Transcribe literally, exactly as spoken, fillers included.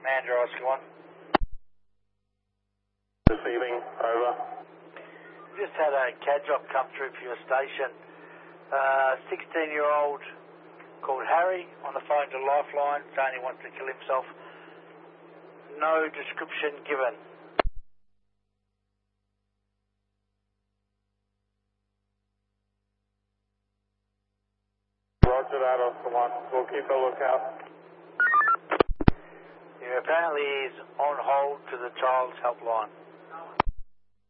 Mandra, Oscar one. Receiving, over. Just had a C A D job come through for your station. Uh, sixteen-year-old called Harry on the phone to Lifeline, saying he wants to kill himself. No description given. Roger that, Oscar one. We'll keep a lookout. He apparently is on hold to the child's helpline.